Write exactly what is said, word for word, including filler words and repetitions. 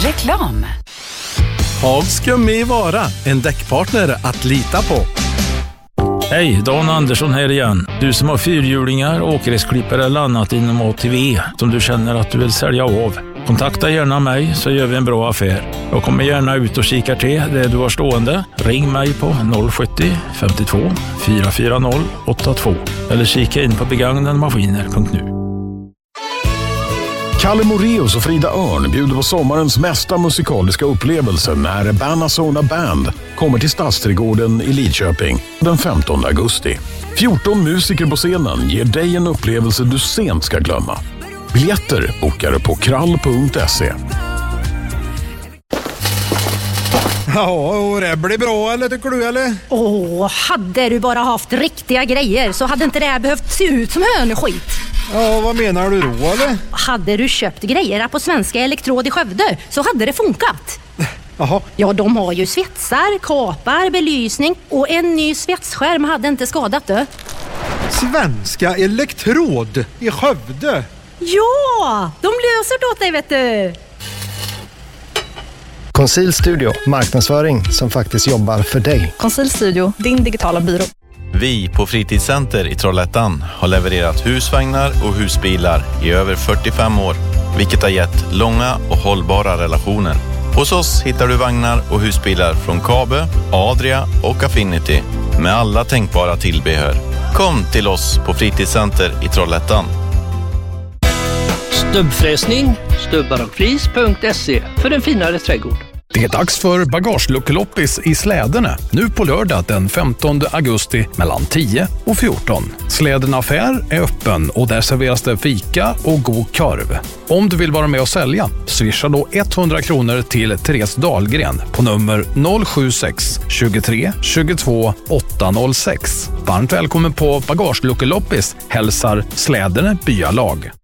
Reklam. Haag ska med vara en däckpartner att lita på. Hej, Dan Andersson här igen. Du som har fyrhjulingar, åkgräsklippare eller annat inom A T V som du känner att du vill sälja av. Kontakta gärna mig så gör vi en bra affär. Jag kommer gärna ut och kikar till det du har stående. Ring mig på noll sjuttio femtiotvå fyra fyra noll åtta två eller kika in på begagnademaskiner punkt nu. Kalle Moreus och Frida Örn bjuder på sommarens mesta musikaliska upplevelse när Banazona Band kommer till Stadsträdgården i Lidköping den femtonde augusti. fjorton musiker på scenen ger dig en upplevelse du sent ska glömma. Biljetter bokar du på krall punkt se. Ja, och det blir bra eller tycker du eller? Åh, hade du bara haft riktiga grejer så hade inte det här behövt se ut som hönskit. Ja, vad menar du då eller? Hade du köpt grejer på Svenska Elektrod i Skövde så hade det funkat. Jaha. Ja, de har ju svetsar, kapar, belysning och en ny svetsskärm hade inte skadat det. Svenska Elektrod i Skövde? Ja, de löser det åt dig vet du. Conceal Studio, marknadsföring som faktiskt jobbar för dig. Conceal Studio, din digitala byrå. Vi på Fritidscenter i Trollhättan har levererat husvagnar och husbilar i över fyrtiofem år, vilket har gett långa och hållbara relationer. Hos oss hittar du vagnar och husbilar från Kabe, Adria och Affinity med alla tänkbara tillbehör. Kom till oss på Fritidscenter i Trollhättan. Stubbfräsning, stubbar och flis punkt se för en finare trädgård. Det är dags för bagageluckeloppis i Slädene, nu på lördag den femtonde augusti mellan tio och fjorton. Slädene affär är öppen och där serveras det fika och god korv. Om du vill vara med och sälja, swisha då hundra kronor till Therese Dahlgren på nummer noll sju sex tjugotre tjugotvå åtta noll sex. Varmt välkommen på bagageluckeloppis, hälsar Slädene byalag.